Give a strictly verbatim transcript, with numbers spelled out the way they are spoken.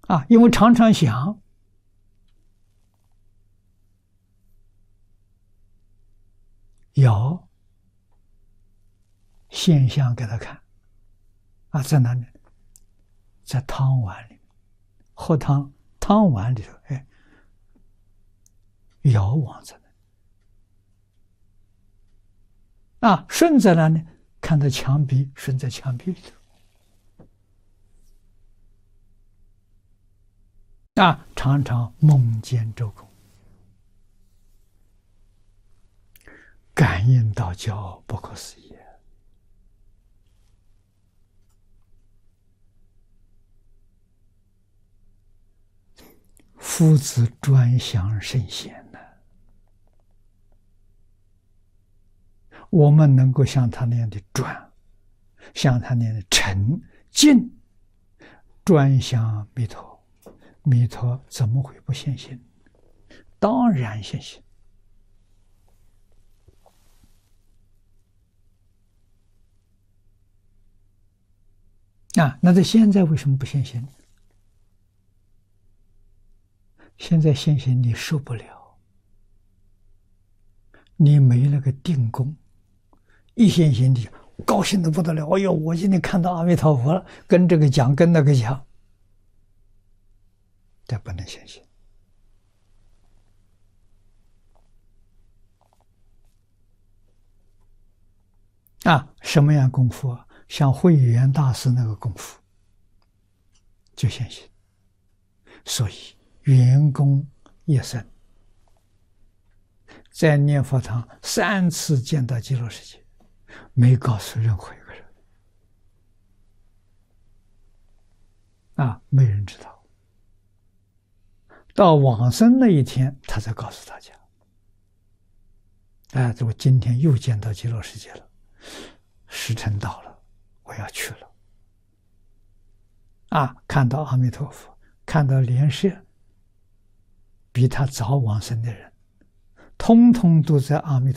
啊，因为常常想，要现象给他看啊，在哪里？在汤碗里，喝汤汤碗里头，哎，药王在那啊，顺在哪里？看到墙壁，顺在墙壁里头啊，常常梦见周公，感应道教不可思议。夫子专享圣贤呢，我们能够像他那样的专，像他那样的沉静，专享弥陀，弥陀怎么会不现行？当然现行啊！那在现在为什么不现行？现在现行你受不了，你没那个定功，一现行你高兴的不得了。哎呦，我今天看到阿弥陀佛了，跟这个讲，跟那个讲，这不能现行啊！什么样功夫啊？像慧远大师那个功夫就现行。所以圆功一生，在念佛堂三次见到极乐世界，没告诉任何一个人啊，没人知道。到往生那一天，他才告诉大家：“哎，我今天又见到极乐世界了，时辰到了，我要去了。”啊，看到阿弥陀佛，看到莲社，比他早往生的人，通通都在阿弥陀佛